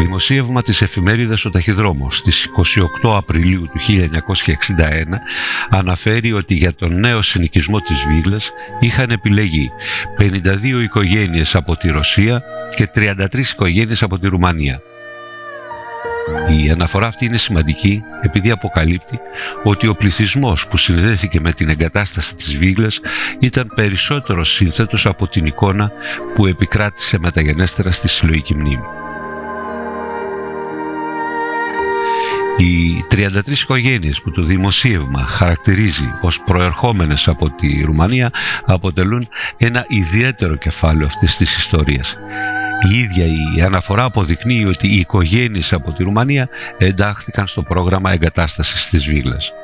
Δημοσίευμα της εφημερίδας «Ο Ταχυδρόμος» στις 28 Απριλίου του 1961 αναφέρει ότι για τον νέο συνοικισμό της Βίγλας είχαν επιλεγεί 52 οικογένειες από τη Ρωσία και 33 οικογένειες από τη Ρουμανία. Η αναφορά αυτή είναι σημαντική επειδή αποκαλύπτει ότι ο πληθυσμός που συνδέθηκε με την εγκατάσταση της Βίγλας ήταν περισσότερο σύνθετος από την εικόνα που επικράτησε μεταγενέστερα στη συλλογική μνήμη. Οι 33 οικογένειες που το δημοσίευμα χαρακτηρίζει ως προερχόμενες από τη Ρουμανία αποτελούν ένα ιδιαίτερο κεφάλαιο αυτής της ιστορίας. Η ίδια η αναφορά αποδεικνύει ότι οι οικογένειες από τη Ρουμανία εντάχθηκαν στο πρόγραμμα εγκατάστασης της Βίγλας.